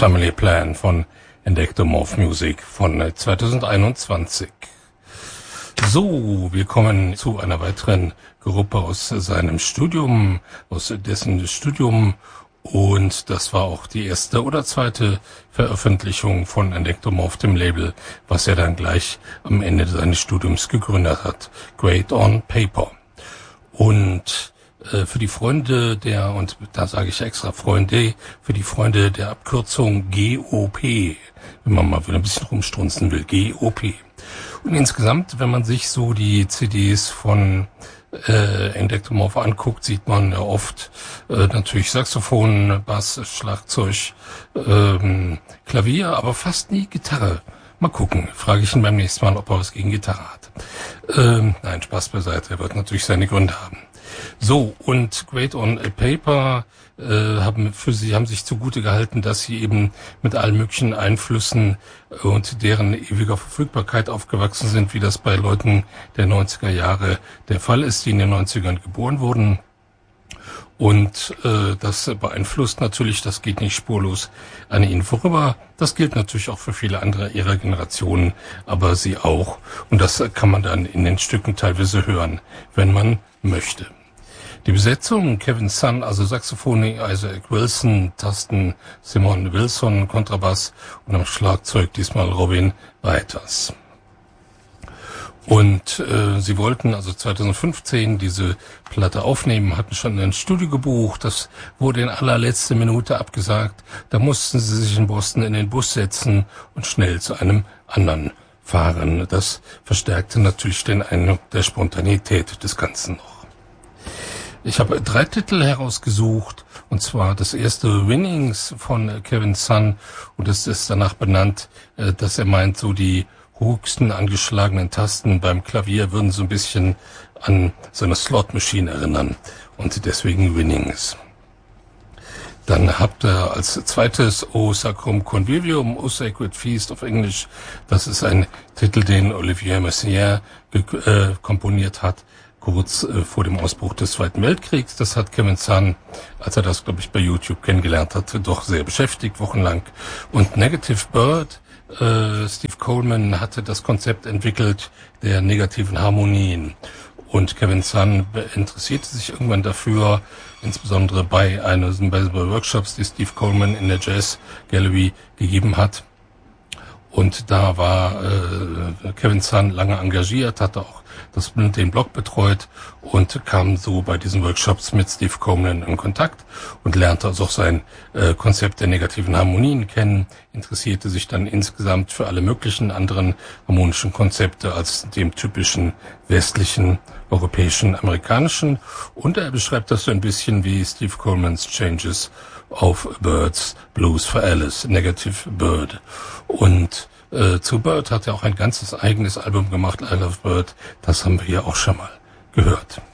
Family Plan von Endectomorph Music von 2021. So, wir kommen zu einer weiteren Gruppe aus seinem Studium, aus dessen Studium, und das war auch die erste oder zweite Veröffentlichung von Endectomorph, dem Label, was er dann gleich am Ende seines Studiums gegründet hat. Great on Paper. Und für die Freunde der, und da sage ich extra Freunde, für die Freunde der Abkürzung GOP, wenn man mal wieder ein bisschen rumstrunzen will, GOP. Und insgesamt, wenn man sich so die CDs von Endectomorph anguckt, sieht man ja oft natürlich Saxophon, Bass, Schlagzeug, Klavier, aber fast nie Gitarre. Mal gucken, frage ich ihn beim nächsten Mal, ob er was gegen Gitarre hat. Nein, Spaß beiseite, er wird natürlich seine Gründe haben. So, und Great on Paper haben sich zugute gehalten, dass sie eben mit allen möglichen Einflüssen und deren ewiger Verfügbarkeit aufgewachsen sind, wie das bei Leuten der 90er Jahre der Fall ist, die in den 90ern geboren wurden. Und das beeinflusst natürlich, das geht nicht spurlos an ihnen vorüber. Das gilt natürlich auch für viele andere ihrer Generationen, aber sie auch. Und das kann man dann in den Stücken teilweise hören, wenn man möchte. Die Besetzung: Kevin Sun, also Saxophon, Isaac Wilson, Tasten Simon Wilson, Kontrabass und am Schlagzeug diesmal Robin Weiters. Und sie wollten also 2015 diese Platte aufnehmen, hatten schon ein Studio gebucht, das wurde in allerletzter Minute abgesagt. Da mussten sie sich in Boston in den Bus setzen und schnell zu einem anderen fahren. Das verstärkte natürlich den Eindruck der Spontanität des Ganzen noch. Ich habe 3 Titel herausgesucht, und zwar das erste Winnings von Kevin Sun, und es ist danach benannt, dass er meint, so die höchsten angeschlagenen Tasten beim Klavier würden so ein bisschen an so eine Slot-Machine erinnern, und deswegen Winnings. Dann habt ihr als zweites O Sacrum Convivium, O Sacred Feast auf Englisch. Das ist ein Titel, den Olivier Messiaen komponiert hat, kurz vor dem Ausbruch des Zweiten Weltkriegs. Das hat Kevin Sun, als er das, glaube ich, bei YouTube kennengelernt hat, doch sehr beschäftigt, wochenlang. Und Negative Bird, Steve Coleman hatte das Konzept entwickelt der negativen Harmonien. Und Kevin Sun interessierte sich irgendwann dafür, insbesondere bei Workshops, die Steve Coleman in der Jazz Gallery gegeben hat. Und da war Kevin Sun lange engagiert, hatte auch den Blog betreut und kam so bei diesen Workshops mit Steve Coleman in Kontakt und lernte also auch sein Konzept der negativen Harmonien kennen, interessierte sich dann insgesamt für alle möglichen anderen harmonischen Konzepte als dem typischen westlichen, europäischen, amerikanischen, und er beschreibt das so ein bisschen wie Steve Colemans Changes auf Birds, Blues for Alice, Negative Bird. Und zu Bird hat er auch ein ganzes eigenes Album gemacht, I Love Bird. Das haben wir hier auch schon mal gehört.